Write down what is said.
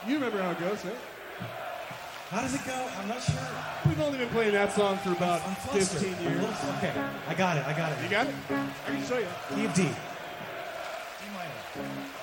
You remember how it goes, right? How does it go? I'm not sure. We've only been playing that song for about I'm flustered. 15 years. Okay, I got it. You got it? I can show you. Key of D. D minor.